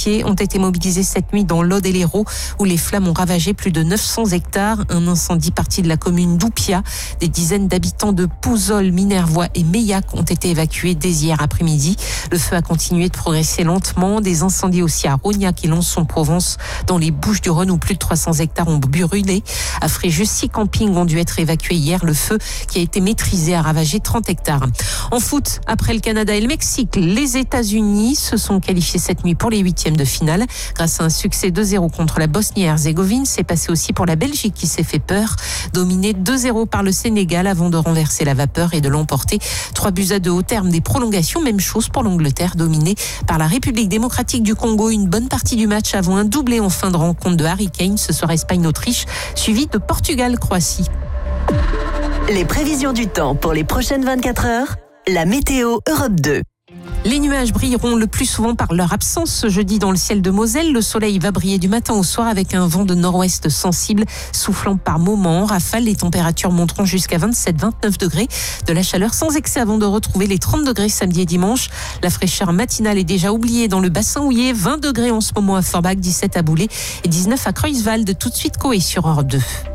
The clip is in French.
pompiers ont été mobilisés cette nuit dans l'Aude et l'Hérault où les flammes ont ravagé plus de 900 hectares. Un incendie parti de la commune d'Oupia. Des dizaines d'habitants de Pouzol, Minervois et Meillac ont été évacués dès hier après-midi. Le feu a continué de progresser lentement. Des incendies aussi à Rognac et Lons-en-Provence dans les Bouches-du-Rhône où plus de 300 hectares ont brûlé. À Fréjus, 6 campings ont dû être évacués hier. Le feu qui a été maîtrisé a ravagé 30 hectares. En foot, après le Canada et le Mexique, les États-Unis se sont qualifiés cette nuit pour les huitièmes de finale. Grâce à un succès 2-0 contre la Bosnie-Herzégovine, c'est passé aussi pour la Belgique qui s'est fait peur. Dominé 2-0 par le Sénégal avant de renverser la vapeur et de l'emporter 3-2 au terme des prolongations. Même chose pour l'Angleterre, dominée par la République démocratique du Congo. Une bonne partie du match avant un doublé en fin de rencontre de Harry Kane. Ce soir Espagne-Autriche, suivi de Portugal-Croatie. Les prévisions du temps pour les prochaines 24 heures, la météo Europe 2. Les nuages brilleront le plus souvent par leur absence ce jeudi dans le ciel de Moselle. Le soleil va briller du matin au soir avec un vent de nord-ouest sensible soufflant par moments. En rafale, les températures monteront jusqu'à 27-29 degrés. De la chaleur sans excès avant de retrouver les 30 degrés samedi et dimanche. La fraîcheur matinale est déjà oubliée dans le bassin houillé. 20 degrés en ce moment à Forbach, 17 à Boulay et 19 à Creuswald. Tout de suite Coé sur Europe 2.